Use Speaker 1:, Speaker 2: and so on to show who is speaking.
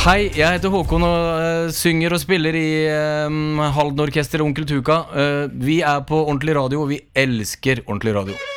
Speaker 1: Hei, jeg heter Håkon og synger og spiller i Halden Orkester Onkel Tuka. Vi på ordentlig radio, og vi elsker ordentlig radio.